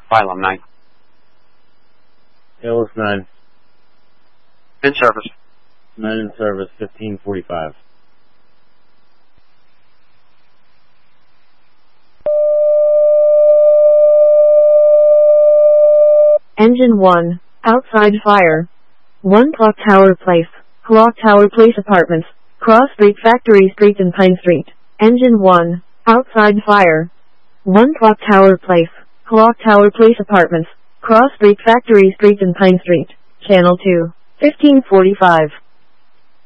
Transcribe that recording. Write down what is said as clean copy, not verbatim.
Phylum 9. Taylor's 9. In service. 9 in service, 1545. Engine 1, outside fire. 1 Clock Tower Place, Clock Tower Place Apartments, Cross Street, Factory Street and Pine Street. Engine 1, outside fire. 1 Clock Tower Place, Clock Tower Place Apartments, Cross Street, Factory Street and Pine Street. Channel 2, 1545.